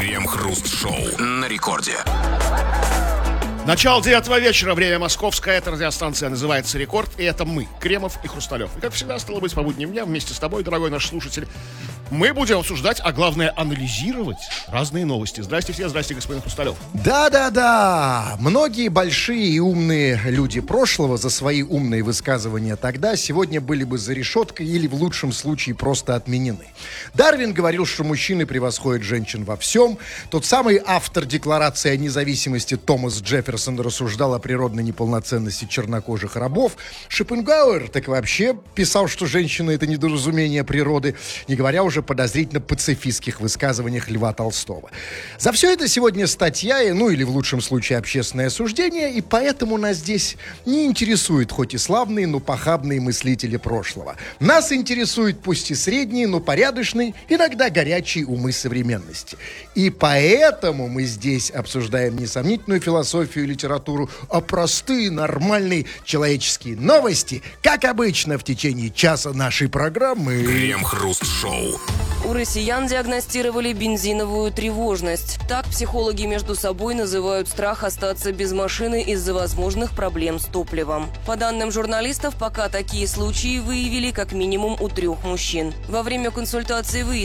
Крем-хруст-шоу на рекорде. Начало 9 вечера, время московское, эта радиостанция называется «Рекорд», и это мы, Кремов и Хрусталев. И как всегда, стало быть, по будним дням вместе с тобой, дорогой наш слушатель, мы будем обсуждать, а главное анализировать разные новости. Здрасте все, здрасте, господин Хрусталев. Да-да-да, многие большие и умные люди прошлого за свои умные высказывания тогда сегодня были бы за решеткой или в лучшем случае просто отменены. Дарвин говорил, что мужчины превосходят женщин во всем. Тот самый автор Декларации о независимости Томас Джефферсон рассуждал о природной неполноценности чернокожих рабов. Шопенгауэр так вообще писал, что женщина — это недоразумение природы, не говоря уже о подозрительно пацифистских высказываниях Льва Толстого. За все это сегодня статья, или в лучшем случае общественное осуждение, и поэтому нас здесь не интересуют хоть и славные, но похабные мыслители прошлого. Нас интересуют пусть и средние, но порядочные, иногда горячие умы современности. И поэтому мы здесь обсуждаем не сомнительную философию и литературу, а простые, нормальные человеческие новости, как обычно в течение часа нашей программы. Крем-хруст-шоу. У россиян диагностировали бензиновую тревожность. Так психологи между собой называют страх остаться без машины из-за возможных проблем с топливом. По данным журналистов, пока такие случаи выявили как минимум у 3 мужчин. Во время консультации выяснилось,